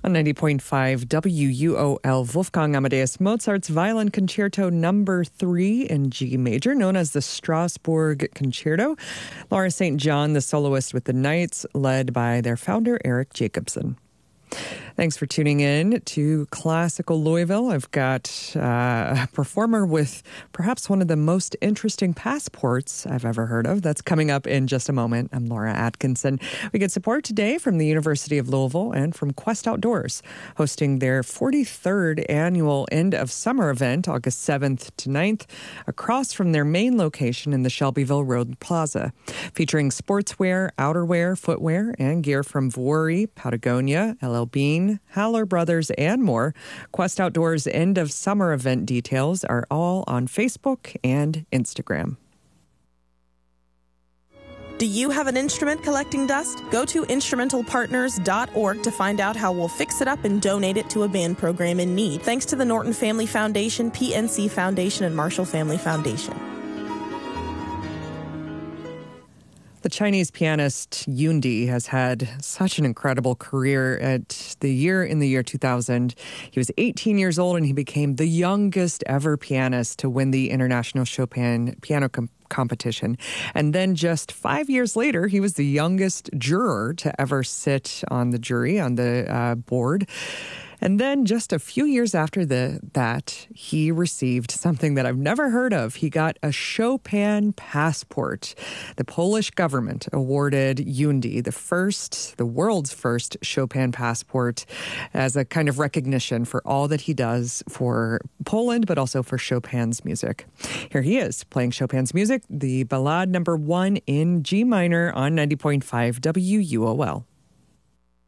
On 90.5 WUOL, Wolfgang Amadeus Mozart's Violin Concerto Number 3 in G major, known as the Strasbourg Concerto. Laura St. John, the soloist with the Knights, led by their founder, Eric Jacobson. Thanks for tuning in to Classical Louisville. I've got a performer with perhaps one of the most interesting passports I've ever heard of. That's coming up in just a moment. I'm Laura Atkinson. We get support today from the University of Louisville and from Quest Outdoors, hosting their 43rd annual end of summer event, August 7th to 9th, across from their main location in the Shelbyville Road Plaza, featuring sportswear, outerwear, footwear, and gear from Vuori, Patagonia, LL Bean, Haller Brothers, and more. Quest Outdoors end of summer event details are all on Facebook and Instagram. Do you have an instrument collecting dust? Go to instrumentalpartners.org to find out how we'll fix it up and donate it to a band program in need. Thanks to the Norton Family Foundation, PNC Foundation, and Marshall Family Foundation. The Chinese pianist Yun Di has had such an incredible career. In the year 2000, he was 18 years old and he became the youngest ever pianist to win the International Chopin Piano Competition. And then just 5 years later, he was the youngest juror to ever sit on the jury, on the board. And then just a few years after that, he received something that I've never heard of. He got a Chopin passport. The Polish government awarded Yun Di the world's first Chopin passport as a kind of recognition for all that he does for Poland, but also for Chopin's music. Here he is playing Chopin's music, the Ballade Number 1 in G minor on 90.5 WUOL.